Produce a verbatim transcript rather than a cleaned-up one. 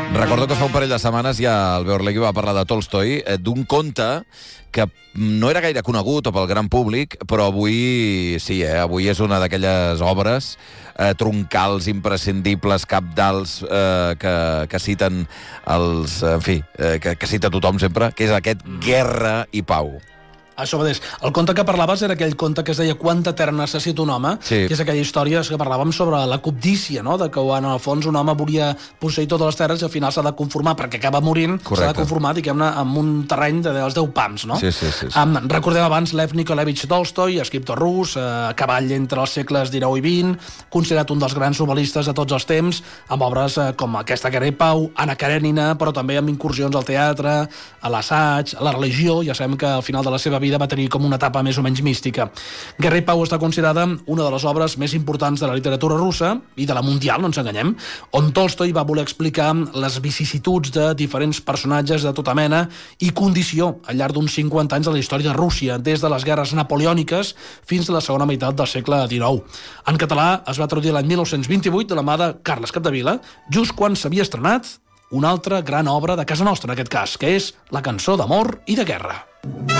Recordo que fa un parell de setmanes ja el Beorlegui va parlar de Tolstoi, eh, d'un conte que no era gaire conegut pel gran públic, però avui sí, eh? Avui és una d'aquelles obres eh, troncals, imprescindibles, cabdals, eh, que, que citen els... En fi, eh, que, que cita tothom sempre, que és aquest Guerra i Pau. Això mateix. El conte que parlaves era aquell conte que es deia Quanta terra necessita un home, sí. que és aquella història que parlàvem sobre la cobdícia, no? De que en el fons un home volia posseir totes les terres i al final s'ha de conformar, perquè acaba morint, s'ha de conformar, diguem-ne, amb un terreny de dels deu pams, no? Sí, sí, sí. sí. Um, recordem abans Lev Nikolevich Tolstoi, escriptor rus, eh, a cavall entre els segles dinou i vint, considerat un dels grans novel·listes de tots els temps, amb obres eh, com aquesta Guerra i Pau, Anna Karenina, però també amb incursions al teatre, a l'assaig, a la religió. Ja sabem que al final de la seva vida va tenir com una etapa més o menys mística. Guerra i Pau està considerada una de les obres més importants de la literatura russa i de la mundial, no ens enganyem, on Tolstoi va voler explicar les vicissituds de diferents personatges de tota mena i condició al llarg d'uns cinquanta anys de la història de Rússia, des de les guerres napoleòniques fins a la segona meitat del segle dinou. En català es va traduir l'any mil nou-cents vint-i-vuit de la mà de Carles Capdevila, just quan s'havia estrenat una altra gran obra de casa nostra, en aquest cas, que és La cançó d'amor i de guerra.